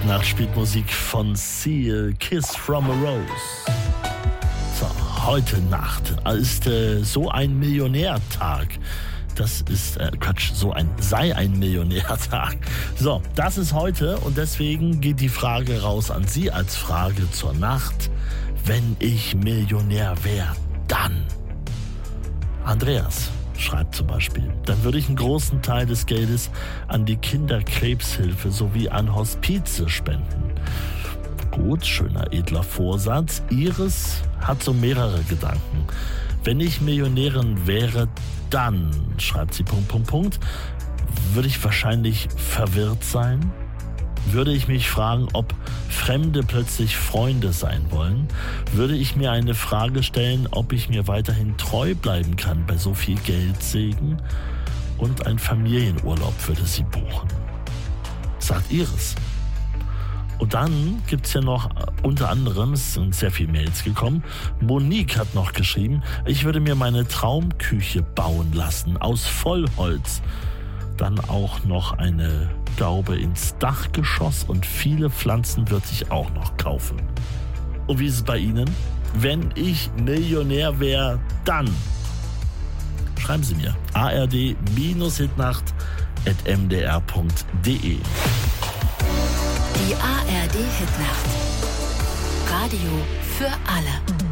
Hitnacht spielt Musik von Seal, Kiss from a Rose. So, heute Nacht ist so ein Millionärtag. Das ist, sei ein Millionärtag. So, das ist heute und deswegen geht die Frage raus an Sie als Frage zur Nacht. Wenn ich Millionär wäre, dann. Andreas schreibt zum Beispiel, dann würde ich einen großen Teil des Geldes an die Kinderkrebshilfe sowie an Hospize spenden. Gut, schöner edler Vorsatz. Iris hat so mehrere Gedanken. Wenn ich Millionärin wäre, dann, schreibt sie, würde ich wahrscheinlich verwirrt sein. Würde ich mich fragen, ob Fremde plötzlich Freunde sein wollen? Würde ich mir eine Frage stellen, ob ich mir weiterhin treu bleiben kann bei so viel Geldsegen? Und einen Familienurlaub würde sie buchen. Sagt Iris. Und dann gibt es ja noch unter anderem, es sind sehr viele Mails gekommen, Monique hat noch geschrieben, ich würde mir meine Traumküche bauen lassen aus Vollholz. Dann auch noch eine Gaube ins Dachgeschoss und viele Pflanzen würde ich auch noch kaufen. Und wie ist es bei Ihnen? Wenn ich Millionär wäre, dann schreiben Sie mir ard-hitnacht@mdr.de. Die ARD Hitnacht. Radio für alle.